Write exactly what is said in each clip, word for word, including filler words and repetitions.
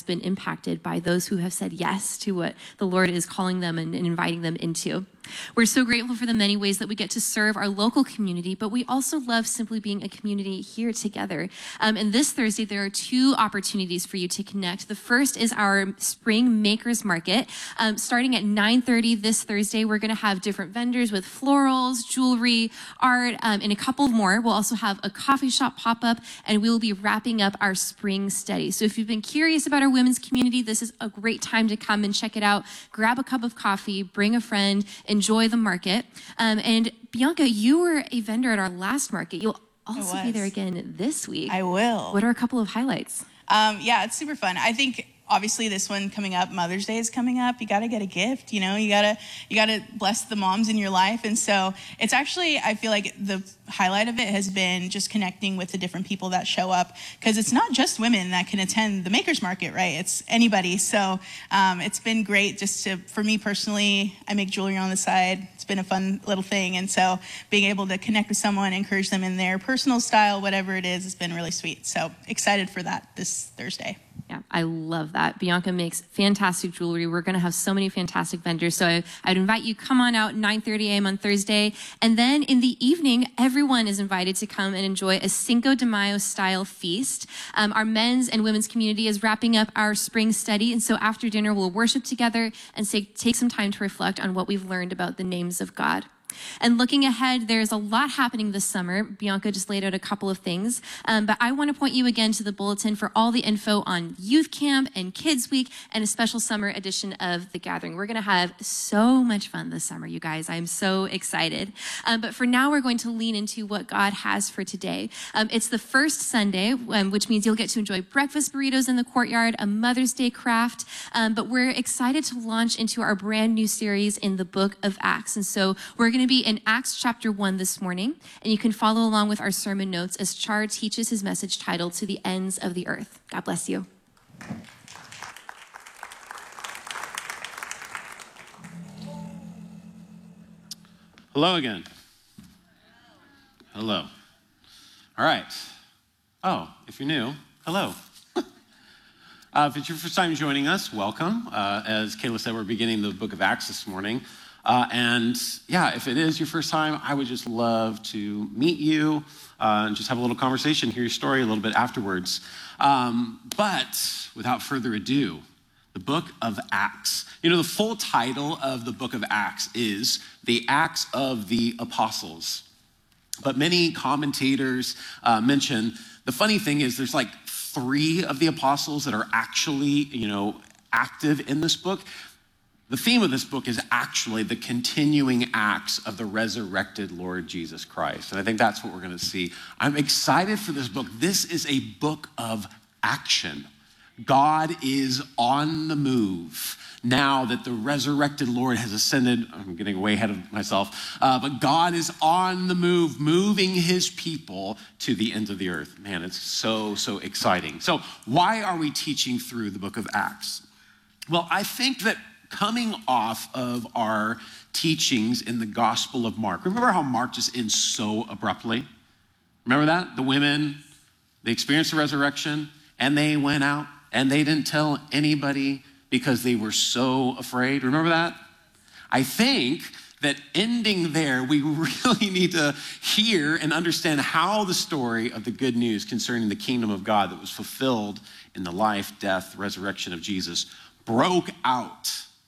been impacted by those who have said yes to what the Lord is calling them and, and inviting them into. We're so grateful for the many ways that we get to serve our local community, but we also love simply being a community here together. Um, and this Thursday, there are two opportunities for you to connect. The first is our Spring Makers Market. Um, starting at nine thirty this Thursday, we're going to have different vendors with florals, jewelry, art, um, and a couple more. We'll also have a coffee shop pop-up, and we will be wrapping up our spring study. So if you've been curious about our women's community, this is a great time to come and check it out. Grab a cup of coffee, bring a friend, enjoy the market. Um, and Bianca, you were a vendor at our last market. You'll also be there again this week. I will. What are a couple of highlights? Um, yeah, it's super fun. I think obviously this one coming up, Mother's Day is coming up. You got to get a gift, you know, you got to, you got to bless the moms in your life. And so it's actually, I feel like the highlight of it has been just connecting with the different people that show up, because it's not just women that can attend the Makers Market, right? It's anybody. So um, it's been great just to, for me personally, I make jewelry on the side. It's been a fun little thing. And so being able to connect with someone, encourage them in their personal style, whatever it is, has been really sweet. So excited for that this Thursday. Yeah, I love that. Bianca makes fantastic jewelry. We're going to have so many fantastic vendors. So I, I'd invite you, come on out, nine thirty a.m. on Thursday. And then in the evening, everyone is invited to come and enjoy a Cinco de Mayo style feast. Um, our men's and women's community is wrapping up our spring study. And so after dinner, we'll worship together and say, take some time to reflect on what we've learned about the names of God. And looking ahead, there's a lot happening this summer. Bianca just laid out a couple of things. Um, but I want to point you again to the bulletin for all the info on Youth Camp and Kids Week and a special summer edition of The Gathering. We're going to have so much fun this summer, you guys. I'm so excited. Um, but for now, we're going to lean into what God has for today. Um, it's the first Sunday, um, which means you'll get to enjoy breakfast burritos in the courtyard, a Mother's Day craft. Um, but we're excited to launch into our brand new series in the book of Acts. And so we're going to be in Acts chapter one this morning, and you can follow along with our sermon notes as Char teaches his message titled To the Ends of the Earth. God bless you. Hello again. Hello. All right. Oh, if you're new, hello. uh, if it's your first time joining us, welcome. Uh, as Kayla said, we're beginning the book of Acts this morning. Uh, and yeah, if it is your first time, I would just love to meet you uh, and just have a little conversation, hear your story a little bit afterwards. Um, but without further ado, the book of Acts. You know, the full title of the book of Acts is The Acts of the Apostles. But many commentators uh, mention, the funny thing is there's like three of the apostles that are actually, you know, active in this book. The theme of this book is actually the continuing acts of the resurrected Lord Jesus Christ. And I think that's what we're going to see. I'm excited for this book. This is a book of action. God is on the move now that the resurrected Lord has ascended. I'm getting way ahead of myself. Uh, but God is on the move, moving his people to the ends of the earth. Man, it's so, so exciting. So why are we teaching through the book of Acts? Well, I think that coming off of our teachings in the Gospel of Mark. Remember how Mark just ends so abruptly? Remember that? The women, they experienced the resurrection, and they went out, and they didn't tell anybody because they were so afraid. Remember that? I think that ending there, we really need to hear and understand how the story of the good news concerning the kingdom of God that was fulfilled in the life, death, resurrection of Jesus broke out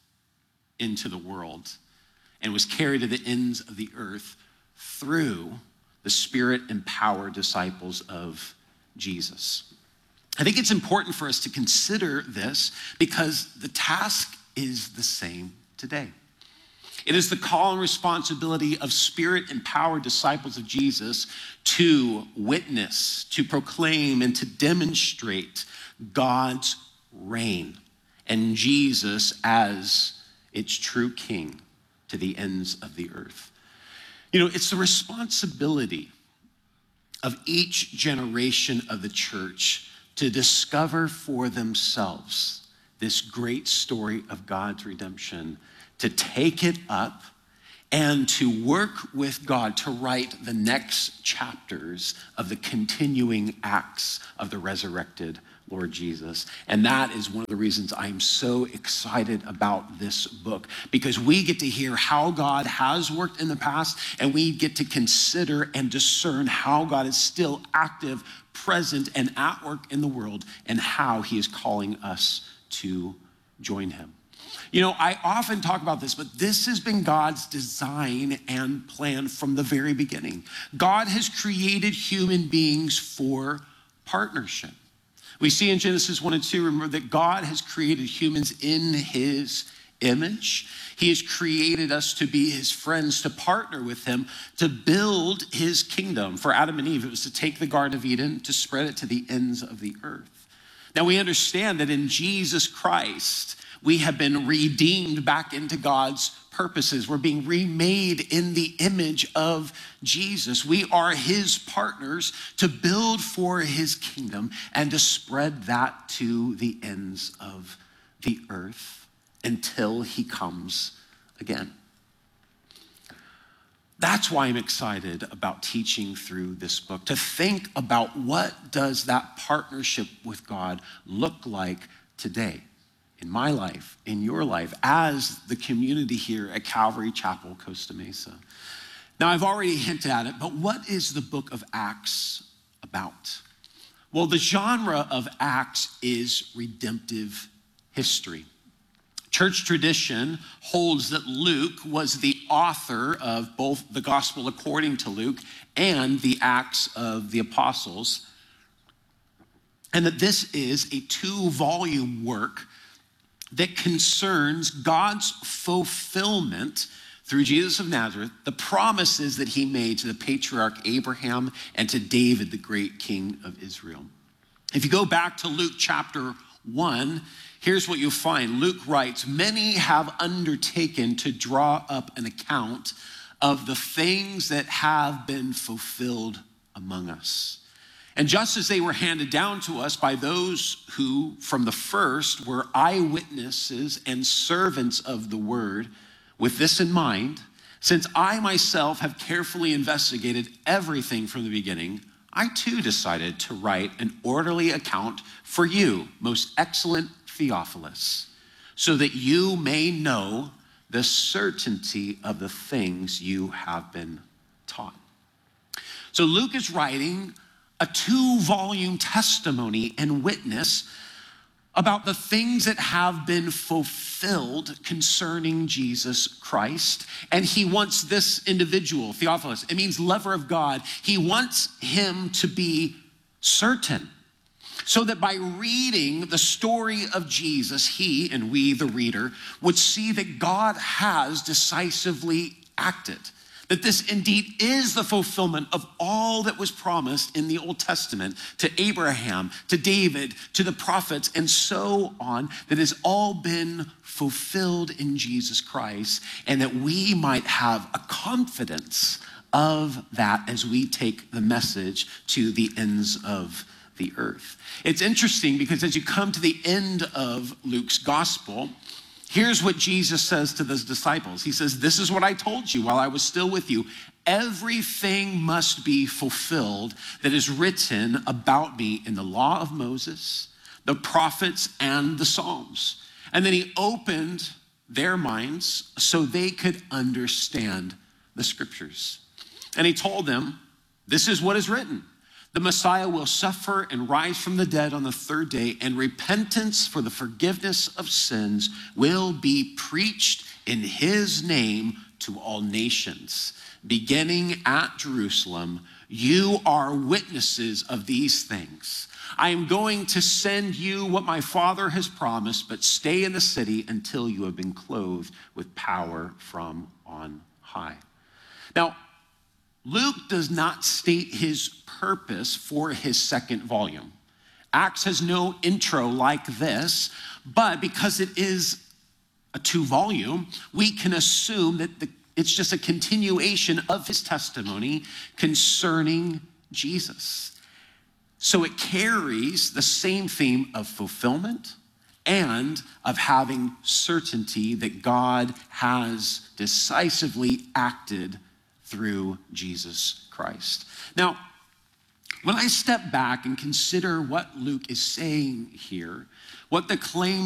into the world and was carried to the ends of the earth through the Spirit-empowered disciples of Jesus. I think it's important for us to consider this because the task is the same today. It is the call and responsibility of Spirit-empowered disciples of Jesus to witness, to proclaim, and to demonstrate God's reign and Jesus as its true king to the ends of the earth. You know, it's the responsibility of each generation of the church to discover for themselves this great story of God's redemption, to take it up and to work with God to write the next chapters of the continuing acts of the resurrected Lord Jesus. And that is one of the reasons I'm so excited about this book, because we get to hear how God has worked in the past, and we get to consider and discern how God is still active, present, and at work in the world, and how he is calling us to join him. You know, I often talk about this, but this has been God's design and plan from the very beginning. God has created human beings for partnership. We see in Genesis one and two, remember that God has created humans in his image. He has created us to be his friends, to partner with him, to build his kingdom. For Adam and Eve, it was to take the Garden of Eden, to spread it to the ends of the earth. Now we understand that in Jesus Christ, we have been redeemed back into God's purposes. We're being remade in the image of Jesus. We are his partners to build for his kingdom and to spread that to the ends of the earth until he comes again. That's why I'm excited about teaching through this book, to think about what does that partnership with God look like today, in my life, in your life, as the community here at Calvary Chapel, Costa Mesa. Now, I've already hinted at it, but what is the book of Acts about? Well, the genre of Acts is redemptive history. Church tradition holds that Luke was the author of both the Gospel according to Luke and the Acts of the Apostles, and that this is a two-volume work that concerns God's fulfillment through Jesus of Nazareth, the promises that he made to the patriarch Abraham and to David, the great king of Israel. If you go back to Luke chapter one, here's what you'll find. Luke writes, "Many have undertaken to draw up an account of the things that have been fulfilled among us. And just as they were handed down to us by those who from the first were eyewitnesses and servants of the word, with this in mind, since I myself have carefully investigated everything from the beginning, I too decided to write an orderly account for you, most excellent Theophilus, so that you may know the certainty of the things you have been taught." So Luke is writing a two-volume testimony and witness about the things that have been fulfilled concerning Jesus Christ. And he wants this individual, Theophilus, it means lover of God, he wants him to be certain, so that by reading the story of Jesus, he and we, the reader, would see that God has decisively acted, that this indeed is the fulfillment of all that was promised in the Old Testament to Abraham, to David, to the prophets, and so on, that has all been fulfilled in Jesus Christ, and that we might have a confidence of that as we take the message to the ends of the earth. It's interesting because as you come to the end of Luke's gospel, here's what Jesus says to those disciples. He says, "This is what I told you while I was still with you. Everything must be fulfilled that is written about me in the law of Moses, the prophets, and the Psalms." And then he opened their minds so they could understand the scriptures. And he told them, "This is what is written. The Messiah will suffer and rise from the dead on the third day, and repentance for the forgiveness of sins will be preached in his name to all nations, beginning at Jerusalem. You are witnesses of these things. I am going to send you what my Father has promised, but stay in the city until you have been clothed with power from on high." Now, Luke does not state his purpose for his second volume. Acts has no intro like this, but because it is a two-volume, we can assume that the, it's just a continuation of his testimony concerning Jesus. So it carries the same theme of fulfillment and of having certainty that God has decisively acted through Jesus Christ. Now, When I step back and consider what Luke is saying here, what the claim